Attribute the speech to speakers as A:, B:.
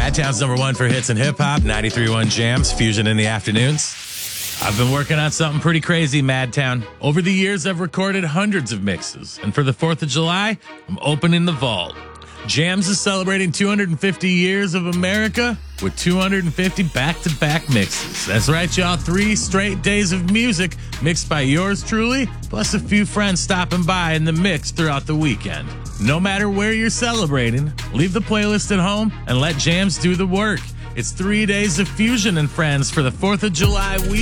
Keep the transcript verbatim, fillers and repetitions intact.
A: Madtown's number one for hits and hip hop, ninety-three point one Jams, Fusion in the afternoons. I've been working on something pretty crazy, Madtown. Over the years, I've recorded hundreds of mixes, and for the fourth of July, I'm opening the vault. Jams is celebrating two hundred fifty years of America with two hundred fifty back-to-back mixes. That's right, y'all. Three straight days of music mixed by yours truly, plus a few friends stopping by in the mix throughout the weekend. No matter where you're celebrating, leave the playlist at home and let Jams do the work. It's three days of Fusion and friends for the fourth of July week.